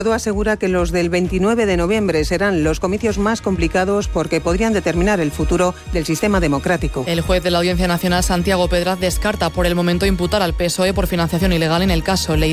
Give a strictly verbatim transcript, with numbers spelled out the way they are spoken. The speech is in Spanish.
Asegura que los del veintinueve de noviembre serán los comicios más complicados porque podrían determinar el futuro del sistema democrático. El juez de la Audiencia Nacional, Santiago Pedraz, descarta por el momento imputar al P S O E por financiación ilegal en el caso Ley